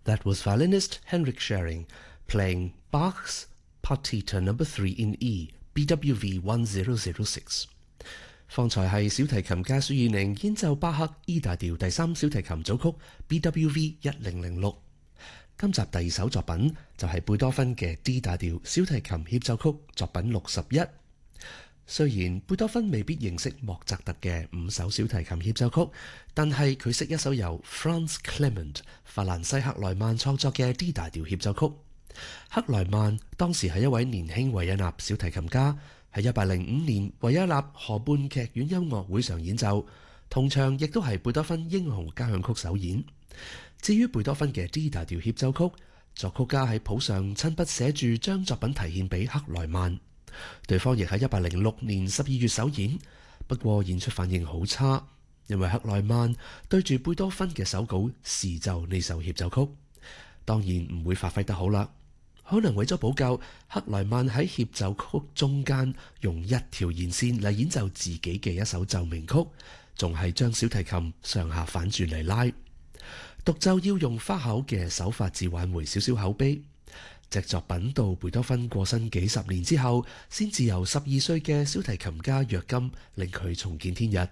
That was violinist Henrik Schering playing Bach's Partita No. 3 in E, BWV 1006。方才係小提琴家舒爾寧演奏巴克 E 大調第三小提琴組曲 BWV 1006。今集第二首作品就係貝多芬嘅 D 大調小提琴協奏曲作品61。雖然貝多芬未必認識莫扎特嘅5首小提琴協奏曲，但係佢識一首由 Franz Clement 法蘭西克萊曼創作嘅 D 大調協奏曲。克萊曼當時係一位年輕維也納小提琴家，喺1805年維也納河畔劇院音樂會上演奏，同場亦都係貝多芬英雄交響曲首演。至於貝多芬嘅 D 大調協奏曲，作曲家喺譜上親筆寫住將作品提獻俾克萊曼。對方亦喺1806年12月首演，不過演出反應好差，因為克萊曼對住貝多芬嘅手稿試奏呢首協奏曲，當然唔會發揮得好啦。可能為咗補救，克萊曼喺協奏曲中間用一條弦線嚟演奏自己嘅一首奏鳴曲，仲係將小提琴上下反轉嚟拉。獨奏要用花巧嘅手法至挽回少少口碑。隻作品到貝多芬過身幾十年之後，先至由12歲嘅小提琴家約金令佢重見天日。